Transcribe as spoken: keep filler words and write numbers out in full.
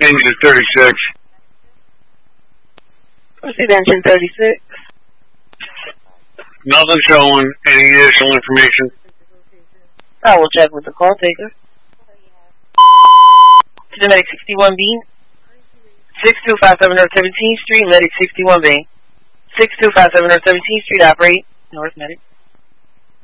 engine thirty-six. Proceed engine thirty-six. Nothing showing. Any additional information? I will check with the call taker. To the Medic sixty-one B. six two five seven North seventeenth Street, Medic sixty-one B. six two five seven North seventeenth Street, operate. North Medic.